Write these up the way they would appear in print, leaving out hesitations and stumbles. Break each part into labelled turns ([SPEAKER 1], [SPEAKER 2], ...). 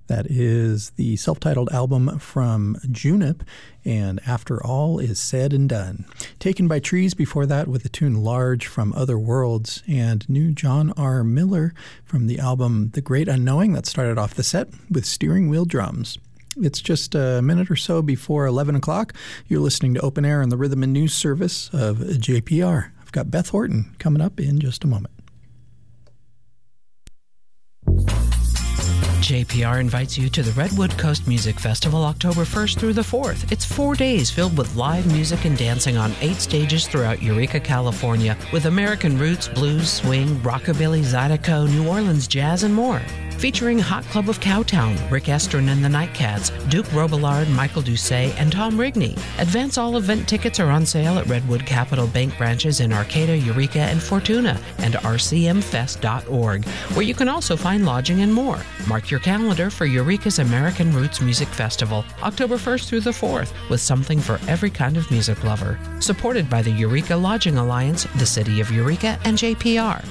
[SPEAKER 1] That is the self-titled album from Junip, and After All Is Said and Done. Taken by Trees before that with the tune Large from Other Worlds, and new John R. Miller from the album The Great Unknowing that started off the set with steering wheel drums. It's just a minute or so before 11 o'clock. You're listening to Open Air on the Rhythm and News Service of JPR. I've got Beth Horton coming up in just a moment.
[SPEAKER 2] JPR invites you to the Redwood Coast Music Festival October 1st through the 4th. It's 4 days filled with live music and dancing on 8 stages throughout Eureka, California, with American roots, blues, swing, rockabilly, zydeco, New Orleans jazz, and more. Featuring Hot Club of Cowtown, Rick Estrin and the Nightcats, Duke Robillard, Michael Doucet, and Tom Rigney. Advance all event tickets are on sale at Redwood Capital Bank branches in Arcata, Eureka, and Fortuna, and rcmfest.org, where you can also find lodging and more. Mark your calendar for Eureka's American Roots Music Festival, October 1st through the 4th, with something for every kind of music lover. Supported by the Eureka Lodging Alliance, the City of Eureka, and JPR.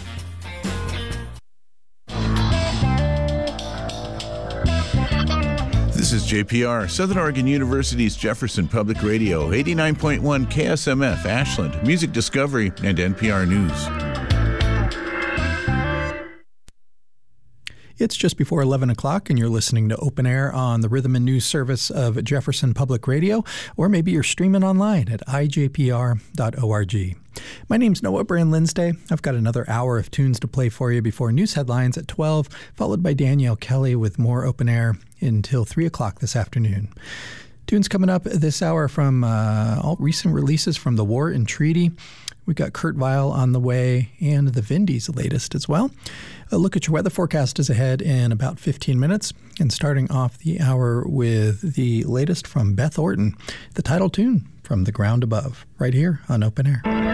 [SPEAKER 3] This is JPR, Southern Oregon University's Jefferson Public Radio, 89.1 KSMF, Ashland, Music Discovery, and NPR News.
[SPEAKER 1] It's just before 11 o'clock, and you're listening to Open Air on the Rhythm and News Service of Jefferson Public Radio, or maybe you're streaming online at ijpr.org. My name's Noah Brand-Linsday. I've got another hour of tunes to play for you before news headlines at 12, followed by Danielle Kelly with more Open Air until 3 o'clock this afternoon. Tunes coming up this hour from all recent releases from The War and Treaty. We've got Kurt Weill on the way, and the Vindies' latest as well. A look at your weather forecast is ahead in about 15 minutes. And starting off the hour with the latest from Beth Orton, the title tune from The Ground Above, right here on Open Air.